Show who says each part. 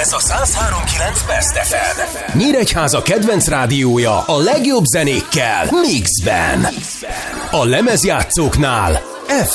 Speaker 1: Ez a 103.9 Best FM. Nyíregyháza kedvenc rádiója a legjobb zenékkel Mixben. A lemezjátszóknál